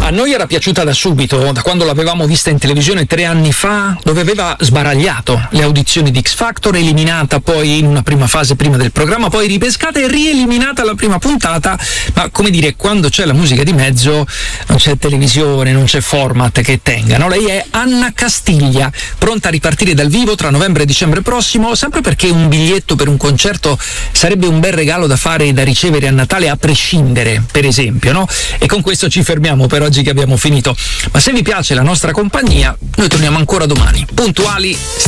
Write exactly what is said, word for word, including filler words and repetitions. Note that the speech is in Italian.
A noi era piaciuta da subito, da quando l'avevamo vista in televisione tre anni fa, dove aveva sbaragliato le audizioni di X Factor, eliminata poi in una prima fase prima del programma, poi ripescata e rieliminata alla prima puntata. Ma come dire, quando c'è la musica di mezzo non c'è televisione, non c'è format che tenga, no? Lei è Anna Castiglia, pronta a ripartire dal vivo tra novembre e dicembre prossimo, sempre perché un biglietto per un concerto sarebbe un bel regalo da fare e da ricevere a Natale a prescindere, per esempio, no? E con questo ci fermiamo per oggi che abbiamo finito, ma se vi piace la nostra compagnia noi torniamo ancora domani puntuali.